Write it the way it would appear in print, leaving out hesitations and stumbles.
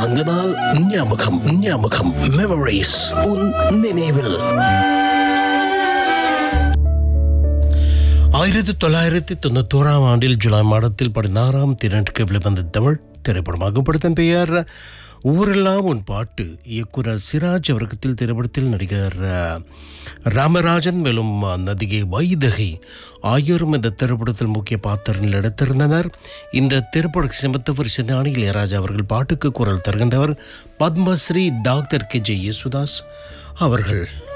அந்த நாள் ஞாபகம் ஞாபகம் மெமரிஸ் உன் நினைவில். 1991 ஆண்டில் ஜூலை மாதத்தில் 16ஆம் தேதிக்கு வெளிவந்த தமிழ் திரைப்படமாக படத்தின் பெயர் ஊரெல்லாம் உன் பாட்டு. இயக்குனர் சிராஜ் அவர்கத்தில் திரைப்படத்தில் நடிகர் ராமராஜன் மேலும் நதிகை வைதகை ஆகியோரும் இந்த திரைப்படத்தில் முக்கிய பாத்திரங்கள் எடுத்திருந்தனர். இந்த திரைப்பட சிமத்தவர் சிந்தானி இளையராஜா அவர்கள் பாட்டுக்கு குரல் தருகின்றவர் பத்மஸ்ரீ டாக்டர் KJ யேசுதாஸ் அவர்கள்.